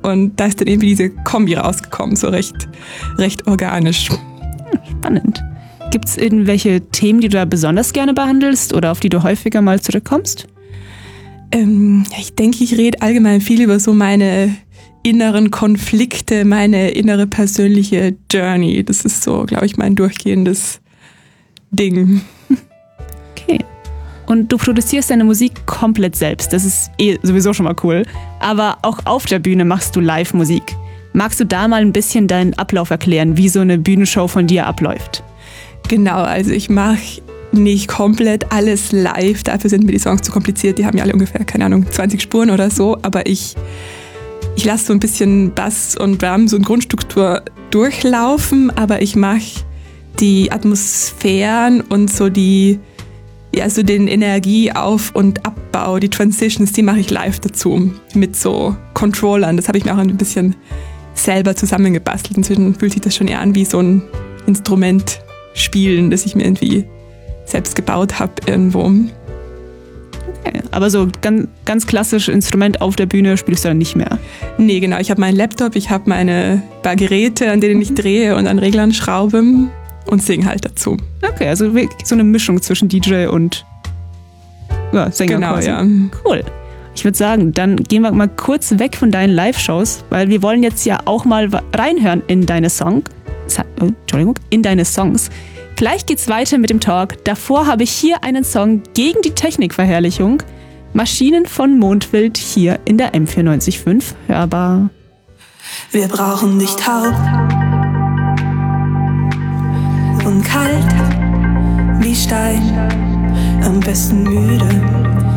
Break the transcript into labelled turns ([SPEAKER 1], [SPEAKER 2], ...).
[SPEAKER 1] und da ist dann irgendwie diese Kombi rausgekommen, so recht organisch.
[SPEAKER 2] Spannend. Gibt es irgendwelche Themen, die du da besonders gerne behandelst oder auf die du häufiger mal zurückkommst?
[SPEAKER 1] Ich denke, ich rede allgemein viel über so meine inneren Konflikte, meine innere persönliche Journey. Das ist so, glaube ich, mein durchgehendes Ding.
[SPEAKER 2] Okay. Und du produzierst deine Musik komplett selbst. Das ist sowieso schon mal cool. Aber auch auf der Bühne machst du Live-Musik. Magst du da mal ein bisschen deinen Ablauf erklären, wie so eine Bühnenshow von dir abläuft?
[SPEAKER 1] Genau, also ich mache nicht komplett alles live. Dafür sind mir die Songs zu kompliziert. Die haben ja alle ungefähr, 20 Spuren oder so. Aber ich lasse so ein bisschen Bass und Drum, so eine Grundstruktur durchlaufen. Aber ich mache die Atmosphären und so den Energieauf- und Abbau, die Transitions, die mache ich live dazu. Mit so Controllern. Das habe ich mir auch ein bisschen selber zusammengebastelt. Inzwischen fühlt sich das schon eher an wie so ein Instrument spielen, das ich mir irgendwie selbst gebaut habe irgendwo.
[SPEAKER 2] Okay, aber so ganz klassisch Instrument auf der Bühne spielst du dann nicht mehr?
[SPEAKER 1] Nee, genau. Ich habe meinen Laptop, ich habe meine paar Geräte, an denen ich drehe und an Reglern schraube und singe halt dazu.
[SPEAKER 2] Okay, also wirklich so eine Mischung zwischen DJ und Sänger.
[SPEAKER 1] Genau,
[SPEAKER 2] quasi.
[SPEAKER 1] Ja.
[SPEAKER 2] Cool. Ich würde sagen, dann gehen wir mal kurz weg von deinen Live-Shows, weil wir wollen jetzt ja auch mal reinhören in deine Songs. Gleich geht's weiter mit dem Talk. Davor habe ich hier einen Song gegen die Technikverherrlichung. Maschinen von Mondwild hier in der M94.5 hörbar.
[SPEAKER 3] Wir brauchen nicht taub und kalt wie Stein, am besten müde.